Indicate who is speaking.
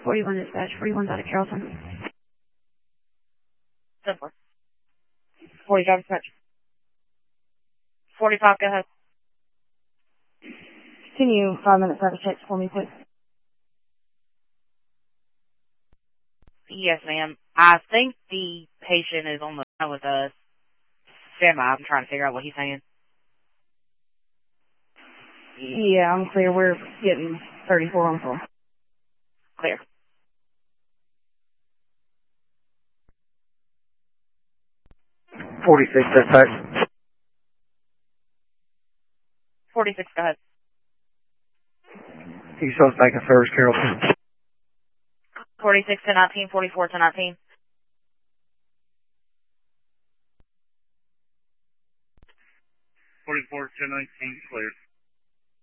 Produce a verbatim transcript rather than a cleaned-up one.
Speaker 1: forty-one dispatch, forty-one's out of Carrollton.
Speaker 2: ten four. forty-five dispatch. forty-five, go ahead.
Speaker 1: Continue five minute service checks for me, please.
Speaker 2: Yes, ma'am. I think the patient is on the phone with us. Stand by. I'm trying to figure out what he's saying.
Speaker 1: Yeah, I'm clear. We're getting thirty-four on four.
Speaker 2: Clear.
Speaker 3: forty-six dispatch.
Speaker 2: forty-six, go ahead.
Speaker 3: East West Bank and Service, Carrollton.
Speaker 2: forty-six to nineteen, forty-four to nineteen.
Speaker 4: forty-four to nineteen, cleared.